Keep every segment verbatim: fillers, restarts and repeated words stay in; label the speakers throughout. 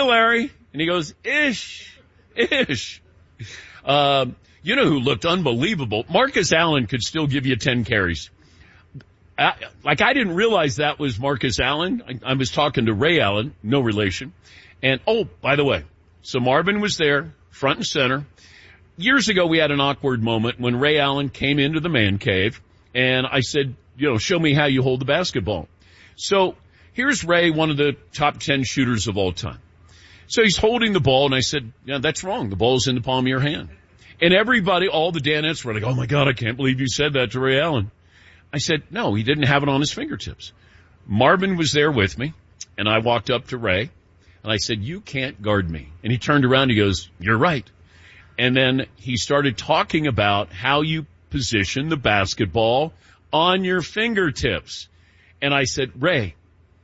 Speaker 1: Hiya, Larry. And he goes, ish, ish. Uh, you know who looked unbelievable? Marcus Allen could still give you ten carries. I, like, I didn't realize that was Marcus Allen. I, I was talking to Ray Allen, no relation. And, oh, by the way, so Marvin was there, front and center. Years ago, we had an awkward moment when Ray Allen came into the man cave, and I said, you know, show me how you hold the basketball. So here's Ray, one of the top ten shooters of all time. So he's holding the ball, and I said, yeah, that's wrong. The ball's in the palm of your hand. And everybody, all the Danettes were like, oh, my God, I can't believe you said that to Ray Allen. I said, no, he didn't have it on his fingertips. Marvin was there with me, and I walked up to Ray, and I said, you can't guard me. And he turned around, and he goes, you're right. And then he started talking about how you position the basketball on your fingertips. And I said, Ray,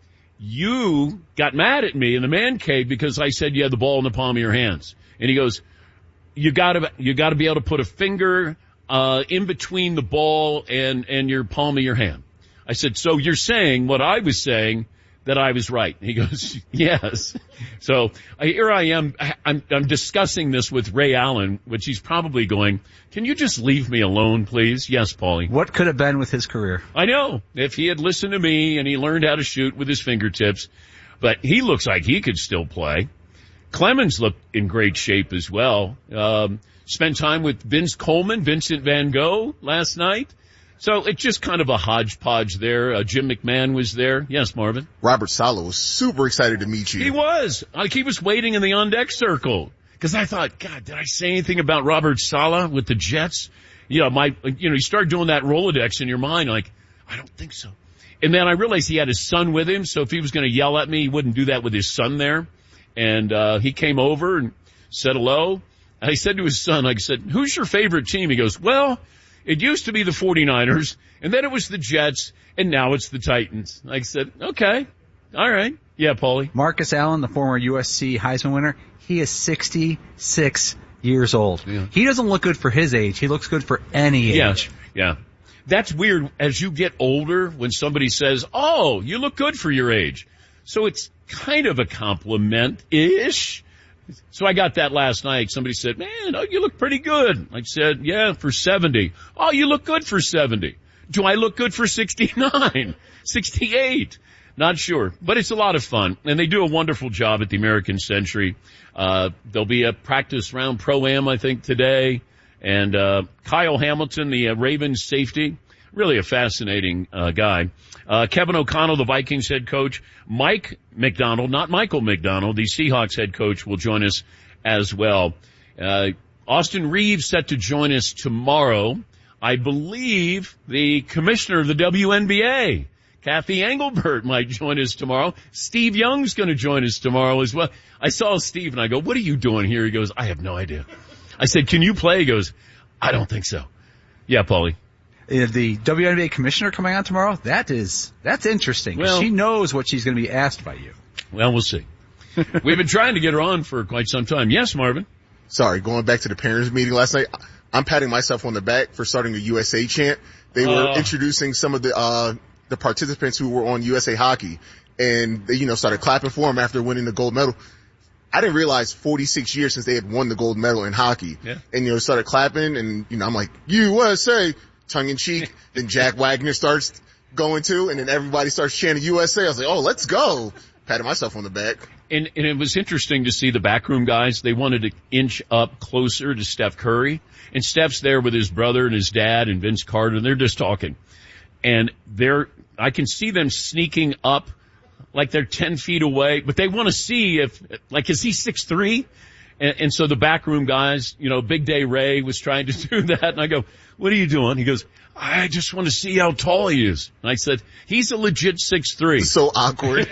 Speaker 1: you got mad at me in the man cave because I said you had the ball in the palm of your hands. And he goes, you gotta, you gotta be able to put a finger Uh, in between the ball and, and your palm of your hand. I said, so you're saying what I was saying, that I was right. He goes, yes. So uh, here I am. I'm, I'm discussing this with Ray Allen, which he's probably going, can you just leave me alone, please? Yes, Paulie.
Speaker 2: What could have been with his career?
Speaker 1: I know. If he had listened to me and he learned how to shoot with his fingertips, but he looks like he could still play. Clemens looked in great shape as well. Um, Spent time with Vince Coleman, Vincent Van Gogh last night. So it's just kind of a hodgepodge there. Uh, Jim McMahon was there. Yes, Marvin?
Speaker 3: Robert Saleh was super excited to meet you.
Speaker 1: He was. Like, he was waiting in the on-deck circle. Because I thought, God, did I say anything about Robert Saleh with the Jets? You know, my, you know, you start doing that Rolodex in your mind, like, I don't think so. And then I realized he had his son with him, so if he was going to yell at me, he wouldn't do that with his son there. And uh he came over and said hello. I said to his son, I said, who's your favorite team? He goes, well, it used to be the forty-niners, and then it was the Jets, and now it's the Titans. I said, okay, all right. Yeah, Paulie.
Speaker 2: Marcus Allen, the former U S C Heisman winner, he is sixty-six years old. Yeah. He doesn't look good for his age. He looks good for any age.
Speaker 1: Yeah, yeah. That's weird. As you get older, when somebody says, oh, you look good for your age. So it's kind of a compliment-ish. So I got that last night. Somebody said, man, oh, you look pretty good. I said, yeah, for seventy. Oh, you look good for seventy. Do I look good for sixty-nine? sixty-eight? Not sure. But it's a lot of fun. And they do a wonderful job at the American Century. Uh, there'll be a practice round pro-am, I think, today. And uh Kyle Hamilton, the uh, Ravens safety, really a fascinating uh guy. Uh Kevin O'Connell, the Vikings head coach. Mike McDonald, not Michael McDonald, the Seahawks head coach, will join us as well. Uh Austin Reeves set to join us tomorrow. I believe the commissioner of the W N B A, Kathy Engelbert, might join us tomorrow. Steve Young's going to join us tomorrow as well. I saw Steve and I go, what are you doing here? He goes, I have no idea. I said, can you play? He goes, I don't think so. Yeah, Paulie.
Speaker 2: Uh, the W N B A commissioner coming on tomorrow, that is, that's interesting. Well, she knows what she's going to be asked by you.
Speaker 1: Well, we'll see. We've been trying to get her on for quite some time. Yes, Marvin?
Speaker 3: Sorry, going back to the parents meeting last night, I'm patting myself on the back for starting the U S A chant. They were uh, introducing some of the, uh, the participants who were on U S A Hockey, and they, you know, started clapping for them after winning the gold medal. I didn't realize forty-six years since they had won the gold medal in hockey.
Speaker 1: Yeah.
Speaker 3: And, you know, started clapping, and, you know, I'm like, U S A, tongue in cheek. Then Jack Wagner starts going too, and then everybody starts chanting U S A. I was like, oh, let's go. Patted myself on the back.
Speaker 1: And, and it was interesting to see the backroom guys. They wanted to inch up closer to Steph Curry. And Steph's there with his brother and his dad and Vince Carter, and they're just talking. And they're, I can see them sneaking up like they're ten feet away, but they want to see if, like, is he six three? And, and so the backroom guys, you know, Big Day Ray was trying to do that. And I go, what are you doing? He goes, I just want to see how tall he is. And I said, he's a legit six three.
Speaker 3: So awkward.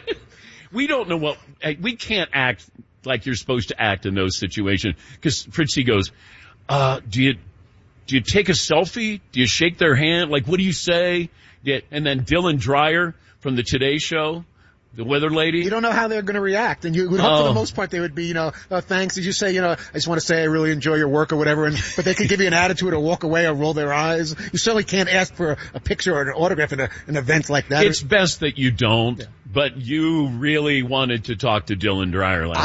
Speaker 1: We don't know what, we can't act like you're supposed to act in those situations. Because Fritzy goes, uh, do you, do you take a selfie? Do you shake their hand? Like, what do you say? Yeah. And then Dylan Dreyer from the Today Show, the weather lady.
Speaker 4: You don't know how they're going to react. And you would hope
Speaker 1: oh.
Speaker 4: for the most part they would be, you know, uh, thanks. Did you say, you know, I just want to say I really enjoy your work or whatever. And, but they could give you an attitude or walk away or roll their eyes. You certainly can't ask for a, a picture or an autograph in a, an event like that.
Speaker 1: It's best that you don't, yeah. But you really wanted to talk to Dylan Dreyer last